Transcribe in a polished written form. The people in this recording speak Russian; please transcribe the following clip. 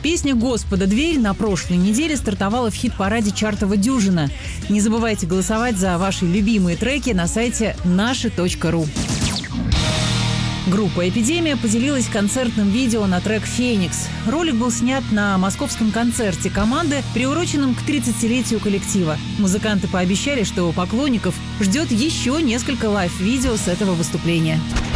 Песня «Господа, дверь» на прошлой неделе стартовала в хит-параде чартового «Дюжина». Не забывайте голосовать за ваши любимые треки на сайте наши.ру. Группа «Эпидемия» поделилась концертным видео на трек «Феникс». Ролик был снят на московском концерте команды, приуроченном к 30-летию коллектива. Музыканты пообещали, что поклонников ждет еще несколько лайв-видео с этого выступления.